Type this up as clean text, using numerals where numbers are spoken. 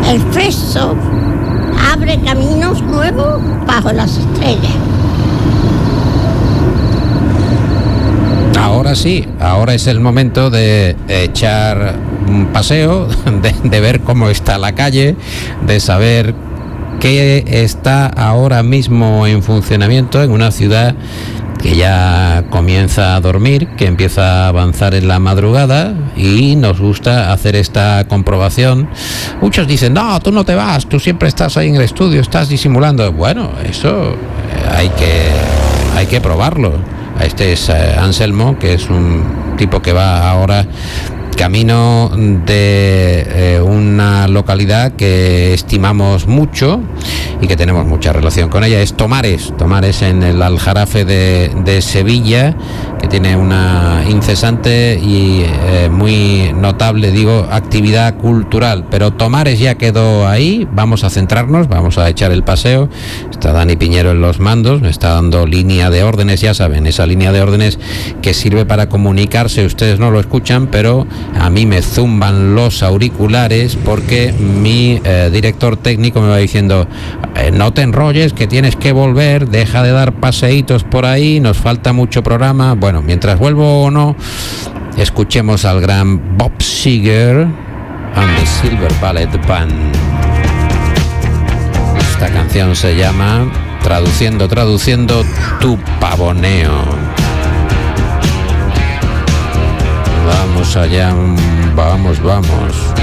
El fresco abre caminos nuevos bajo las estrellas. Ahora sí, ahora es el momento de echar un paseo, de ver cómo está la calle, de saber qué está ahora mismo en funcionamiento en una ciudad que ya comienza a dormir, que empieza a avanzar en la madrugada, y nos gusta hacer esta comprobación. Muchos dicen, no, tú no te vas, tú siempre estás ahí en el estudio, estás disimulando. Bueno, eso hay que probarlo. Este es Anselmo, que es un tipo que va ahora camino de una localidad que estimamos mucho y que tenemos mucha relación con ella. Es Tomares en el Aljarafe de Sevilla, que tiene una incesante y muy notable, actividad cultural. Pero Tomares ya quedó ahí. Vamos a centrarnos, vamos a echar el paseo. Está Dani Piñero en los mandos, me está dando línea de órdenes, ya saben, esa línea de órdenes que sirve para comunicarse. Ustedes no lo escuchan, pero a mí me zumban los auriculares porque mi director técnico me va diciendo, no te enrolles, que tienes que volver, deja de dar paseitos por ahí, nos falta mucho programa. Bueno, mientras vuelvo o no, escuchemos al gran Bob Seger and the Silver Ballet Band. Esta canción se llama, traduciendo, Tu Pavoneo. Vamos allá, vamos.